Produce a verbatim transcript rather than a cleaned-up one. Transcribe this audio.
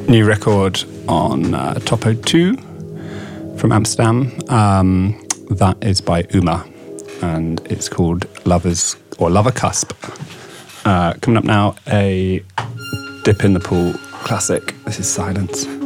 new record on uh, Topo two from Amsterdam. Um, that is by Uma, and it's called Lovers or Lover Cusp. Uh, coming up now, a Dip in the Pool classic. This is Silence.